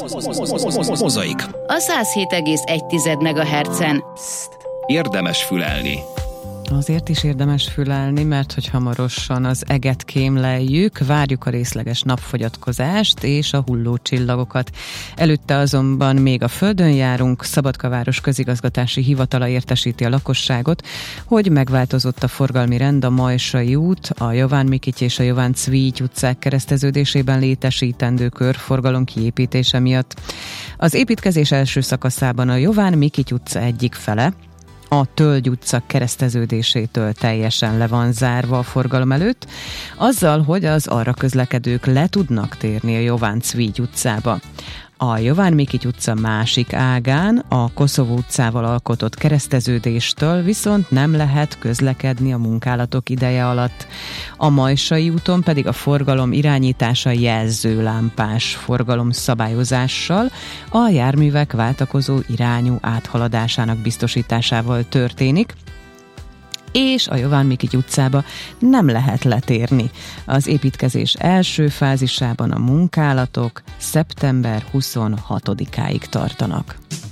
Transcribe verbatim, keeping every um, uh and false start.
Mozaik. A száz hét egész egy megahertzen. Érdemes fülelni. Azért is érdemes fülelni, mert hogy hamarosan az eget kémleljük, várjuk a részleges napfogyatkozást és a hulló csillagokat. Előtte azonban még a Földön járunk. Szabadkaváros közigazgatási hivatala értesíti a lakosságot, hogy megváltozott a forgalmi rend a Majsai út, a Jován Mikity és a Jován Cvigy utcák kereszteződésében létesítendő körforgalom kiépítése miatt. Az építkezés első szakaszában a Jován Mikity utca egyik fele, a Tölgy utca kereszteződésétől teljesen le van zárva a forgalom előtt, azzal, hogy az arra közlekedők le tudnak térni a Jován Cvigy utcába. A Jován Mikity utca másik ágán, a Koszovó utcával alkotott kereszteződéstől viszont nem lehet közlekedni a munkálatok ideje alatt. A Majsai úton pedig a forgalom irányítása jelzőlámpás forgalomszabályozással, a járművek váltakozó irányú áthaladásának biztosításával történik, és a Jován Mikity utcába nem lehet letérni. Az építkezés első fázisában a munkálatok szeptember huszonhatodikáig tartanak.